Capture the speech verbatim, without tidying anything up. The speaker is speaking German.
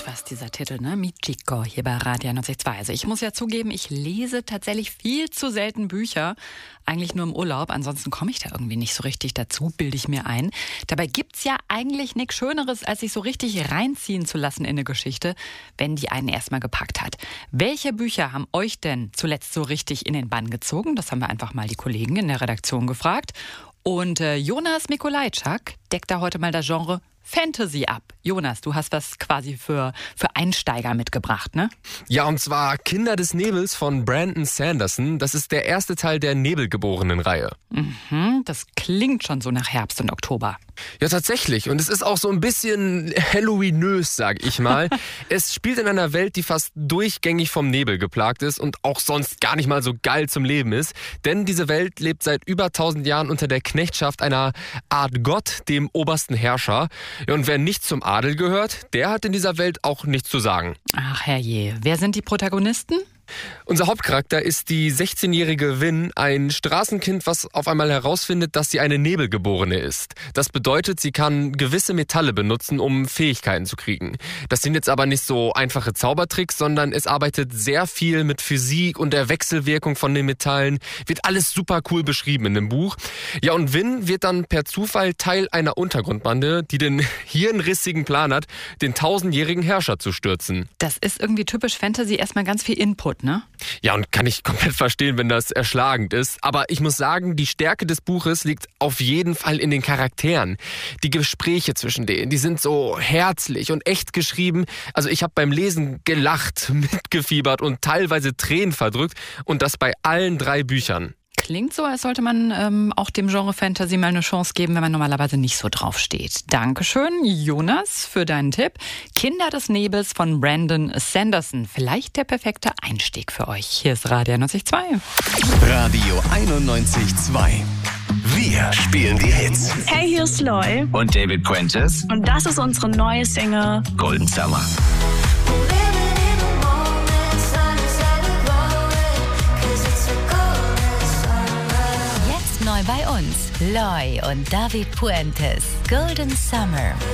was, dieser Titel, ne? Mi Chico hier bei Radio einundneunzig Komma zwei. Also ich muss ja zugeben, ich lese tatsächlich viel zu selten Bücher. Eigentlich nur im Urlaub. Ansonsten komme ich da irgendwie nicht so richtig dazu, bilde ich mir ein. Dabei gibt's ja eigentlich nichts Schöneres, als sich so richtig reinziehen zu lassen in eine Geschichte, wenn die einen erstmal gepackt hat. Welche Bücher haben euch denn zuletzt so richtig in den Bann gezogen? Das haben wir einfach mal die Kollegen in der Redaktion gefragt. Und äh, Jonas Mikolajczak deckt da heute mal das Genre Fantasy ab. Jonas, du hast was quasi für, für Einsteiger mitgebracht, ne? Ja, und zwar Kinder des Nebels von Brandon Sanderson. Das ist der erste Teil der Nebelgeborenen-Reihe. Mhm, das klingt schon so nach Herbst und Oktober. Ja, tatsächlich. Und es ist auch so ein bisschen Halloweenös, sag ich mal. Es spielt in einer Welt, die fast durchgängig vom Nebel geplagt ist und auch sonst gar nicht mal so geil zum Leben ist. Denn diese Welt lebt seit über tausend Jahren unter der Knechtschaft einer Art Gott, dem obersten Herrscher. Ja, und wer nicht zum Adel gehört, der hat in dieser Welt auch nichts zu sagen. Ach herrje, wer sind die Protagonisten? Unser Hauptcharakter ist die sechzehnjährige Win, ein Straßenkind, was auf einmal herausfindet, dass sie eine Nebelgeborene ist. Das bedeutet, sie kann gewisse Metalle benutzen, um Fähigkeiten zu kriegen. Das sind jetzt aber nicht so einfache Zaubertricks, sondern es arbeitet sehr viel mit Physik und der Wechselwirkung von den Metallen. Wird alles super cool beschrieben in dem Buch. Ja, und Win wird dann per Zufall Teil einer Untergrundbande, die den hirnrissigen Plan hat, den tausendjährigen Herrscher zu stürzen. Das ist irgendwie typisch Fantasy, erstmal ganz viel Input, ne? Ja, und kann ich komplett verstehen, wenn das erschlagend ist. Aber ich muss sagen, die Stärke des Buches liegt auf jeden Fall in den Charakteren. Die Gespräche zwischen denen, die sind so herzlich und echt geschrieben. Also ich habe beim Lesen gelacht, mitgefiebert und teilweise Tränen verdrückt. Und das bei allen drei Büchern. Klingt so, als sollte man ähm, auch dem Genre Fantasy mal eine Chance geben, wenn man normalerweise nicht so drauf steht. Dankeschön, Jonas, für deinen Tipp. Kinder des Nebels von Brandon Sanderson. Vielleicht der perfekte Einstieg für euch. Hier ist Radio einundneunzig Komma zwei. Radio einundneunzig Komma zwei. Wir spielen die Hits. Hey, hier ist Loy. Und David Puentes. Und das ist unsere neue Single Golden Summer. Neu bei uns, Loy und David Puentes, Golden Summer.